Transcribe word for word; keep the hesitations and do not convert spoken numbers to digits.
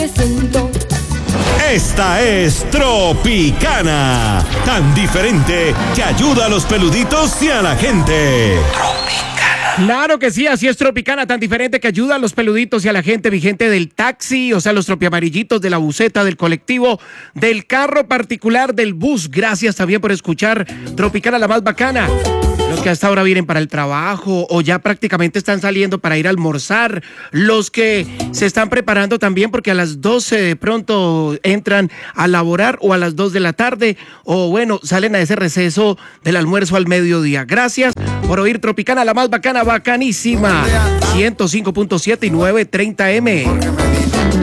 presento. Esta es Tropicana, tan diferente que ayuda a los peluditos y a la gente. Tropicana. Claro que sí, así es Tropicana, tan diferente que ayuda a los peluditos y a la gente vigente del taxi, o sea, los tropiamarillitos, de la buseta, del colectivo, del carro particular, del bus. Gracias también por escuchar Tropicana, la más bacana. Los que hasta ahora vienen para el trabajo o ya prácticamente están saliendo para ir a almorzar. Los que se están preparando también porque a las doce de pronto entran a laborar, o a las dos de la tarde, o bueno, salen a ese receso del almuerzo al mediodía. Gracias por oír Tropicana, la más bacana, bacanísima. ciento cinco punto siete y novecientos treinta eme.